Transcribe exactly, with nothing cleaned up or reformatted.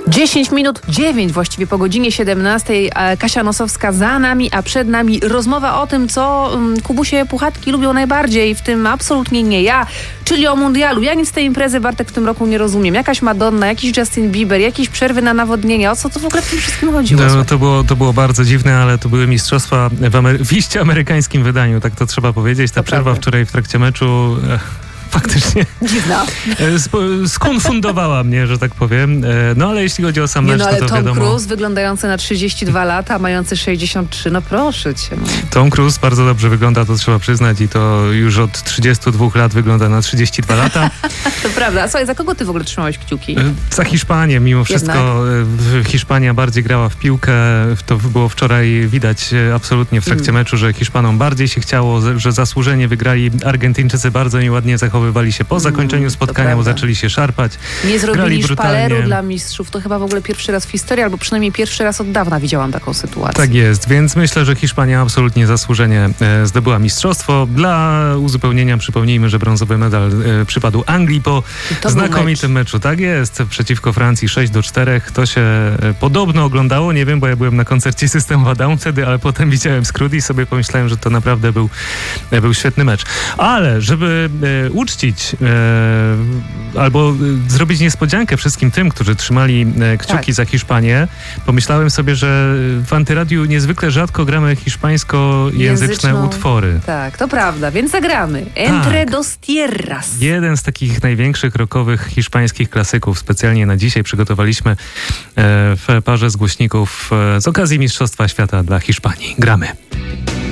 dziesięć minut, dziewięć właściwie po godzinie siedemnastej. Kasia Nosowska za nami, a przed nami rozmowa o tym, co Kubusie Puchatki lubią najbardziej, w tym absolutnie nie ja, czyli o mundialu. Ja nic z tej imprezy, Bartek, w tym roku nie rozumiem. Jakaś Madonna, jakiś Justin Bieber, jakieś przerwy na nawodnienie. O co to w ogóle w tym wszystkim chodziło? No, to, było, to było bardzo dziwne, ale to były mistrzostwa w, Amery- w iście amerykańskim wydaniu, tak to trzeba powiedzieć. Ta to przerwa prawda. Wczoraj w trakcie meczu... Faktycznie. Dziwna. Skonfundowała mnie, że tak powiem. No ale jeśli chodzi o sam nie, mecz, no, ale to, to Tom wiadomo... Cruise wyglądający na trzydzieści dwa lata, mający sześćdziesiąt trzy, no proszę cię. No. Tom Cruise bardzo dobrze wygląda, to trzeba przyznać, i to już od trzydziestu dwóch lat wygląda na trzydzieści dwa lata. To prawda. A słuchaj, za kogo ty w ogóle trzymałeś kciuki? Za Hiszpanię, mimo wszystko. Jednak. Hiszpania bardziej grała w piłkę. To było wczoraj widać absolutnie w trakcie mm. meczu, że Hiszpanom bardziej się chciało, że zasłużenie wygrali. Argentyńczycy bardzo nieładnie zachowywali się po zakończeniu spotkania, bo zaczęli się szarpać. Nie zrobili szpaleru dla mistrzów. To chyba w ogóle pierwszy raz w historii, albo przynajmniej pierwszy raz od dawna widziałam taką sytuację. Tak jest, więc myślę, że Hiszpania absolutnie zasłużenie e, zdobyła mistrzostwo. Dla uzupełnienia przypomnijmy, że brązowy medal e, przypadł Anglii po znakomitym mecz. meczu. Tak jest, przeciwko Francji sześć do czterech. To się e, podobno oglądało. Nie wiem, bo ja byłem na koncercie System of a Down wtedy, ale potem widziałem skrót i sobie pomyślałem, że to naprawdę był, e, był świetny mecz. Ale żeby e, uczcić e, albo e, zrobić niespodziankę wszystkim tym, którzy trzymali e, kciuki tak. za Hiszpanię, pomyślałem sobie, że w Antyradiu niezwykle rzadko gramy hiszpańskojęzyczne Języczną, utwory. Tak, to prawda, więc zagramy. Entre tak. dos tierras. Jeden z takich największych rockowych hiszpańskich klasyków. Specjalnie na dzisiaj przygotowaliśmy e, w parze z głośników e, z okazji Mistrzostwa Świata dla Hiszpanii. Gramy.